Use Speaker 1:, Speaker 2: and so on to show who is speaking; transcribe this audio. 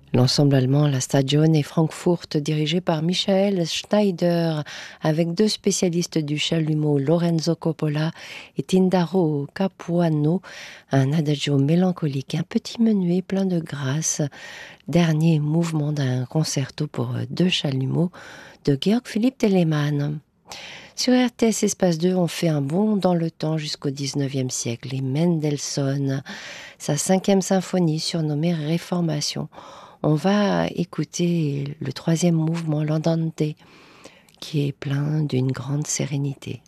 Speaker 1: L'ensemble allemand La Stagione Frankfurt, dirigé par Michael Schneider, avec deux spécialistes du chalumeau, Lorenzo Coppola et Tindaro Capuano, un adagio mélancolique, un petit menuet plein de grâce, dernier mouvement d'un concerto pour deux chalumeaux de Georg Philipp Telemann. Sur RTS Espace 2, on fait un bond dans le temps jusqu'au 19e siècle et Mendelssohn, sa cinquième symphonie surnommée Réformation. On va écouter le troisième mouvement, l'Andante, qui est plein d'une grande sérénité.